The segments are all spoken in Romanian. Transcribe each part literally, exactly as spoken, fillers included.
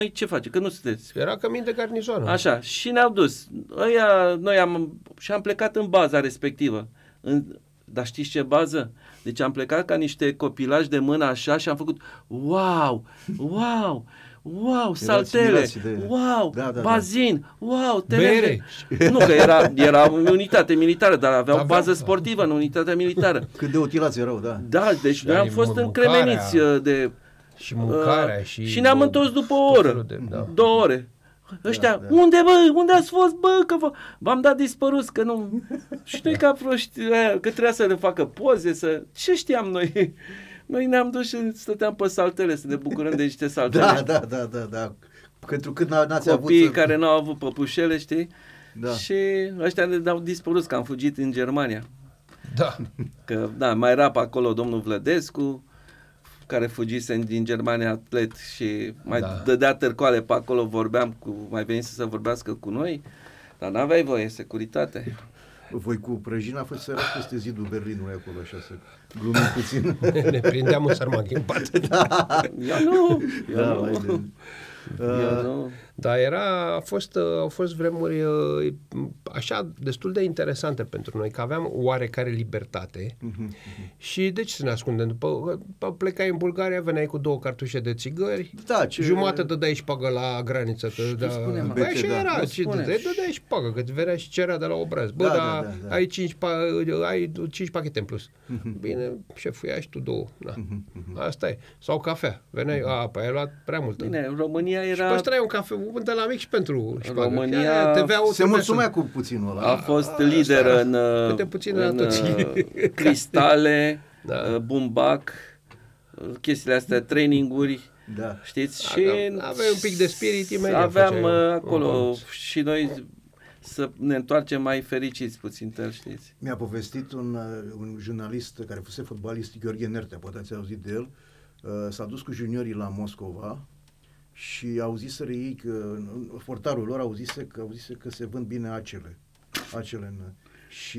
ce face? Că nu sunteți. Era cămin de garnizoană. Așa, și ne-au dus. Ăia, noi am, și am plecat în baza respectivă. În, dar știți ce bază? Deci am plecat ca niște copilași de mână așa și am făcut wow, wow, wow, saltele, de... wow, da, da, bazin, wow, bere. Nu, că era, era unitate militară, dar aveau Avea, bază sportivă în unitatea militară. Cât de utilați erau, da. Da, deci noi am fost încremeniți de... Și mâncarea uh, și... Și ne-am întors după o oră, de, da. două ore. Ăștia, da, da. unde bă, unde ați fost bă, că v- v-am dat dispăruți, că nu... Și noi ca proști, că trebuia să le facă poze, să... Ce știam noi? Noi ne-am dus și stăteam pe saltele, să ne bucurăm de niște saltele. Da, da, da, da, da. Pentru cât n-ați Copiii avut... Copiii care n-au avut păpușele, știi? Da. Și ăștia ne-au dispărut, că am fugit în Germania. Da. Că, da, mai era pe acolo domnul Vlădescu, care fugise din Germania atlet și mai da. dădea târcoale pe acolo, vorbeam cu, mai venise să vorbească cu noi, dar n-aveai voie, securitate. Voi cu prăjina a fost sărați peste zidul Berlinului acolo, așa, să glumim puțin. Ne prindeam un sarmag în pat. Da. Eu nu, eu da, nu. De... Eu nu. Dar era, a fost, au fost vremuri așa destul de interesante pentru noi, că aveam oarecare libertate și de ce să ne ascundem? După, plecai în Bulgaria, veneai cu două cartușe de țigări, da, ce... jumătate dădeai șpagă la graniță. Că, da, spune, bă, așa da. era, ce dădeai, dădeai șpagă, că îți venea și cerea de la obraz. Bă, da, da, da, da, da. ai, cinci, ai cinci pachete în plus. Bine, șeful, ia și tu două. Da. Asta e. Sau cafea. Veneai, a, păi ai luat prea multă. Bine, în România era... Și păstrai un cafea, un de la mic și pentru șpagă. România se mulțumea cu puținul ăla. A fost lider a, în, în cristale, da. bumbac, chestiile astea, traininguri, da. știți? A, și aveai un pic de spirit imediat. Aveam acolo și noi să ne întoarcem mai fericiți puțin tăl, știți? Mi-a povestit un, un jurnalist care fusese fotbalist, Gheorghe Nertea, poate ați auzit de el, s-a dus cu juniorii la Moscova și auziseră ei că, portarul lor auzise că, auzise că se vând bine acele. acele în, și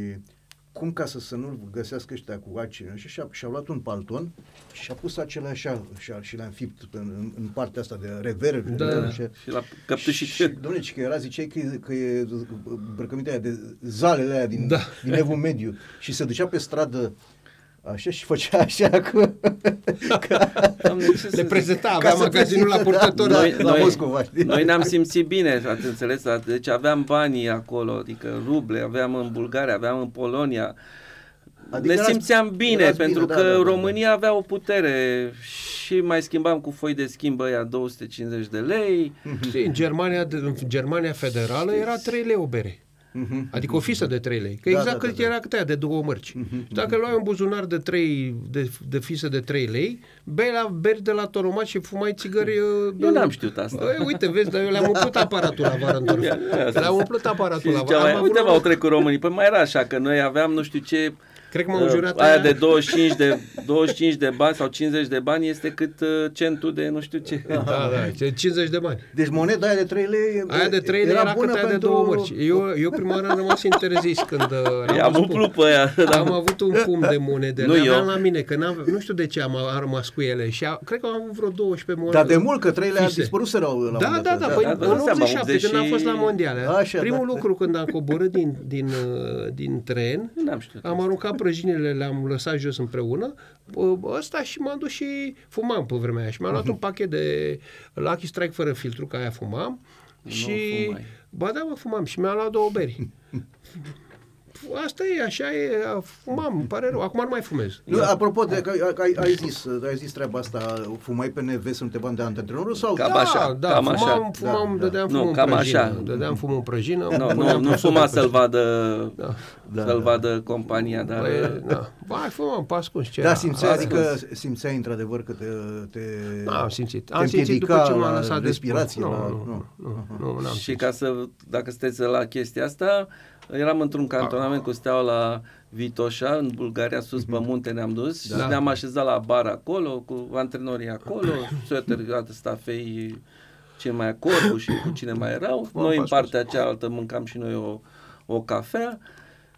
cum ca să, să nu găsească ăștia cu acele, și și-a, și-a luat un palton și a pus acele așa și, și le-a înfipt în, în partea asta de revere. Da. De, și la căptușit. Și, dom'le, că era, ziceai că, că e îmbrăcămintea aia de zalele aia din, da. din Evul Mediu și se ducea pe stradă așa și făcea așa cu... Doamne, le prezenta, avea magazinul la purtător da, la, noi, la noi, Moscova. Noi ne-am simțit bine, ați înțeles? Deci aveam banii acolo, adică ruble, aveam în Bulgaria, aveam în Polonia. Adică ne simțeam bine, pentru bine, că da, da, România da. avea o putere și mai schimbam cu foi de schimb aia două sute cincizeci de lei. În Germania, în Germania Federală era trei lei o bere. Uh-huh. Adică o fisă de trei lei. Că da, exact da, cât da, era da. cât aia de două mărci. Uh-huh. Dacă luai un buzunar de trei de, de fisă de trei lei, bei la beri de la Toromat și fumai țigări. Eu n-am știut asta. Băi, uite, vezi, dar eu le-am umplut aparatul la vară în Torf. Le-am umplut aparatul la vară. Mai, uite, m-au trecut românii. Păi mai era așa, că noi aveam nu știu ce... Cred că m-au jurat aia de douăzeci și cinci de, douăzeci și cinci de bani sau cincizeci de bani este cât uh, centul de nu știu ce. Da, da, cincizeci de bani. Deci moneda aia de trei lei aia de trei lei era, era cât aia pentru... de două mărci. Eu, eu prima oară am rămas interzis când uh, am umplut pe aia. Am avut un pumn de monede. Nu, le aveam la mine, că n-am, nu știu de ce am, am rămas cu ele și a, cred că am avut vreo douăsprezece monede. Dar de mult că trei lei a dispărut să erau la Da, da, da, păi în optzeci și șapte când am fost la mondiale. Primul lucru când am coborât din din din tren, am aruncat prăjinile, le-am lăsat jos împreună, ăsta și m-am dus și fumam pe vremea aia și mi-am luat un pachet de Lucky Strike fără filtru, că aia fumam și, ba da, mă, fumam și mi-am luat două beri. Asta e, așa e, fumam, îmi pare rău, acum nu mai fumez. Nu, apropo, de, că ai, ai, zis, ai zis treaba asta, fumai pe N V să nu te bani de antrenorul sau? Cam da, așa, da, cam fumam, așa. fumam, da, dădeam da. fumul Nu, în cam prăjină, așa. dădeam fumul în prăjină. Nu, nu, nu fuma să-l vadă, da, să-l da. vadă compania, dar... Băi, da. Ba, fumam, pe ascuns, ce Da, era? simțeai, adică simțeai într-adevăr că te... te da, am simțit. Am simțit după ce m-am lăsat de respirație. Nu, la, nu, nu, nu, nu, n-am Și ca să, dacă sunteți la chestia asta, eram într-un cantonament cu Steaua la Vitoșa, în Bulgaria, sus pe munte ne-am dus da. și ne-am așezat la bar acolo, cu antrenorii acolo, Söter, stafei, ce mai Corbu și cu cine mai erau. Noi în partea cealaltă mâncam și noi o, o cafea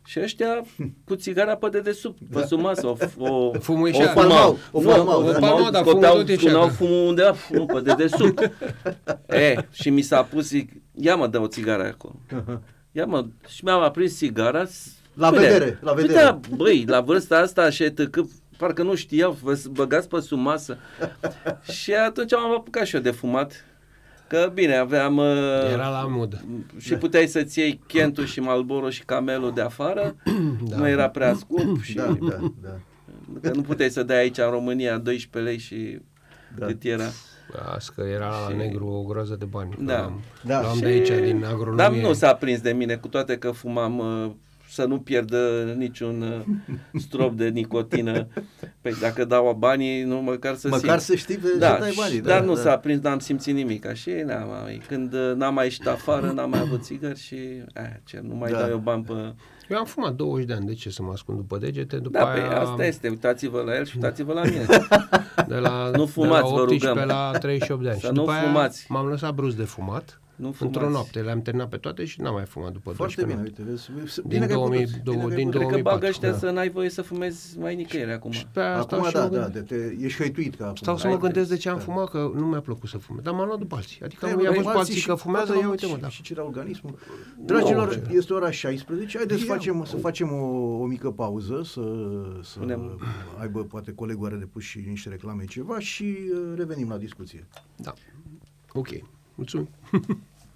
Și ăștia cu țigara pe dedesubt, pe sub masă, o, o, fumul o fumau, o fumau, o fumau, dar fumul tot ieșea. Scoteau fumul undeva, nu, pe dedesubt. E, și mi s-a pus, zic, ia mă, dă o țigară acolo. Ia mă, și mi-am aprins țigara. La bine, vedere, la vedere. Da, băi, la vârsta asta așa e tăcă, parcă nu știau, vă băgați pe sub masă. Și atunci am apucat și eu de fumat. Că bine, aveam... Era la modă. Și puteai să-ți iei Kentul și Marlboro și Camelul de afară. Da. Nu era prea scump. Și da, da, da. Că nu puteai să dai aici în România doisprezece lei și da. cât era. Asta că era și... la negru o groază de bani. Da. Am, da. L-am și... de aici din agronomie. Dar nu s-a prins de mine, cu toate că fumam... să nu pierdă niciun uh, strop de nicotină. Păi dacă dau banii, nu măcar să Măcar simt. să știi pe da, ce dai banii. Dar da, nu da. s-a prins, n-am simțit nimic. Și n-am, când uh, n-am mai ieșit afară, n-am mai avut țigări și aia, ce, nu mai da. dau eu bani pe... Eu am fumat douăzeci de ani, de ce să mă ascund după degete? După da, aia... pe asta este, uitați-vă la el și uitați-vă la mine. De la, nu fumați, de la optsprezece vă rugăm. la treizeci și opt de ani. Să și nu după fumați. Aia m-am lăsat brusc de fumat. Nu într-o noapte, le-am terminat pe toate și n-am mai fumat după foarte bine, noapte. uite, vezi, din două mii doi, din Cred că bagă ăștia da. să n-ai voie să fumezi mai nicăieri acum. Pe acum da, da, de te, ești hăituit ca acum. Stau să mă gândesc de ce am fumat, că nu mi-a plăcut să fumez, dar m-am luat după alții. Adică am i-am văzut pe alții că fumează, ia uite mă, da. Și cere organismul. Dragilor, este ora șaisprezece, haideți să facem, să facem o, o mică pauză, să, să aibă poate colegul are de pus și niște reclame ceva și revenim la discuție. Da. Ok. Mulțumim.